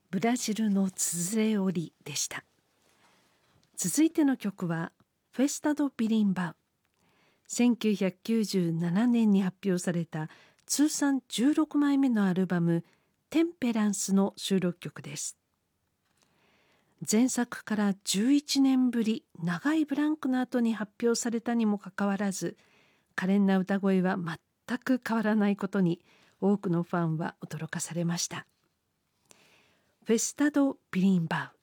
ブラジルのつづれ織でした。続いての曲はフェスタ・ド・ビリンバウ。1997年に発表された通算16枚目のアルバムテンペランスの収録曲です。前作から11年ぶり長いブランクの後に発表されたにもかかわらず、可憐な歌声は全く変わらないことに多くのファンは驚かされました。フェスタ・ド・ビリンバウ。